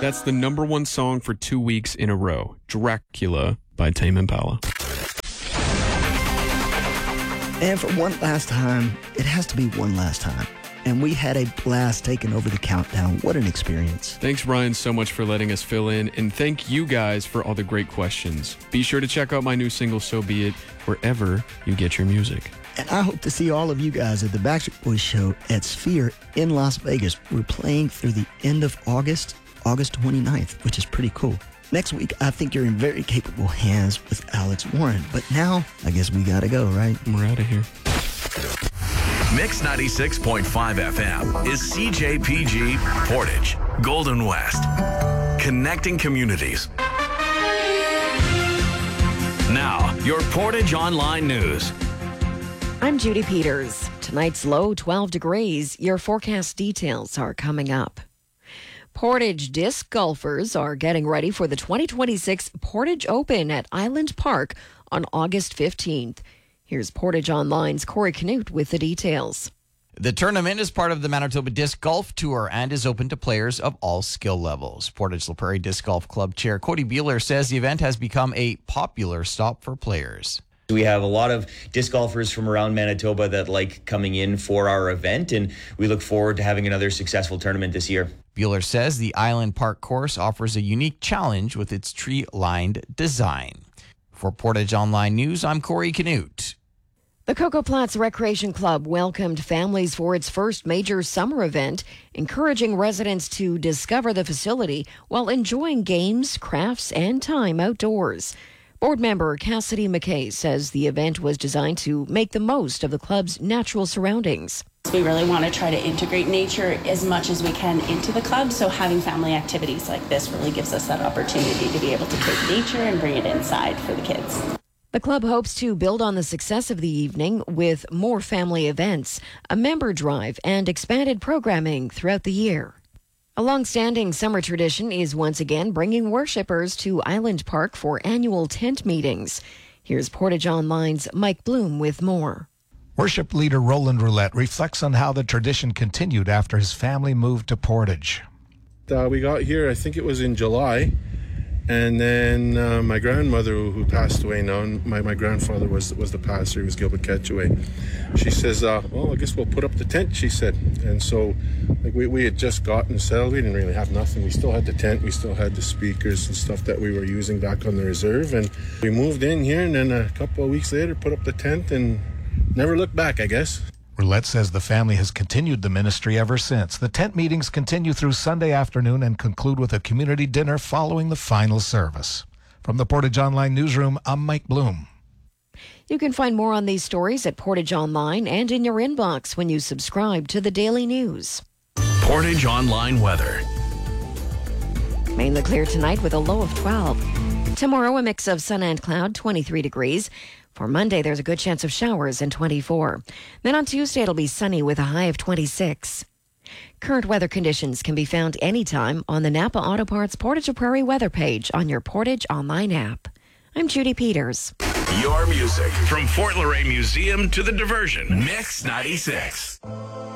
That's the #1 song for 2 weeks in a row. Dracula by Tame Impala. And for one last time, it has to be one last time. And we had a blast taking over the countdown. What an experience. Thanks, Ryan, so much for letting us fill in. And thank you guys for all the great questions. Be sure to check out my new single, So Be It, wherever you get your music. And I hope to see all of you guys at the Backstreet Boys show at Sphere in Las Vegas. We're playing through the end of August 29th, which is pretty cool. Next week, I think you're in very capable hands with Alex Warren. But now, I guess we gotta go, right? We're out of here. Mix 96.5 FM is CJPG Portage, Golden West, connecting communities. Now, your Portage Online News. I'm Judy Peters. Tonight's low 12 degrees. Your forecast details are coming up. Portage disc golfers are getting ready for the 2026 Portage Open at Island Park on August 15th. Here's Portage Online's Corey Canute with the details. The tournament is part of the Manitoba Disc Golf Tour and is open to players of all skill levels. Portage La Prairie Disc Golf Club Chair Cody Buehler says the event has become a popular stop for players. We have a lot of disc golfers from around Manitoba that like coming in for our event, and we look forward to having another successful tournament this year. Buehler says the Island Park course offers a unique challenge with its tree-lined design. For Portage Online News, I'm Corey Canute. The Cocoa Platts Recreation Club welcomed families for its first major summer event, encouraging residents to discover the facility while enjoying games, crafts, and time outdoors. Board member Cassidy McKay says the event was designed to make the most of the club's natural surroundings. We really want to try to integrate nature as much as we can into the club, so having family activities like this really gives us that opportunity to be able to take nature and bring it inside for the kids. The club hopes to build on the success of the evening with more family events, a member drive, and expanded programming throughout the year. A long-standing summer tradition is once again bringing worshippers to Island Park for annual tent meetings. Here's Portage Online's Mike Bloom with more. Worship leader Roland Roulette reflects on how the tradition continued after his family moved to Portage. We got here, I think it was in July, and then my grandmother, who passed away now, and my grandfather was the pastor. He was Gilbert Ketchaway. She says, well, I guess we'll put up the tent, she said. And so we had just gotten settled. We didn't really have nothing. We still had the tent. We still had the speakers and stuff that we were using back on the reserve. And we moved in here, and then a couple of weeks later put up the tent and never looked back, I guess. Roulette says the family has continued the ministry ever since. The tent meetings continue through Sunday afternoon and conclude with a community dinner following the final service. From the Portage Online Newsroom, I'm Mike Bloom. You can find more on these stories at Portage Online and in your inbox when you subscribe to the Daily News. Portage Online Weather. Mainly clear tonight with a low of 12. Tomorrow, a mix of sun and cloud, 23 degrees. For Monday, there's a good chance of showers and 24. Then on Tuesday, it'll be sunny with a high of 26. Current weather conditions can be found anytime on the Napa Auto Parts Portage La Prairie weather page on your Portage Online app. I'm Judy Peters. Your music from Fort Laurier Museum to the diversion. Mix 96.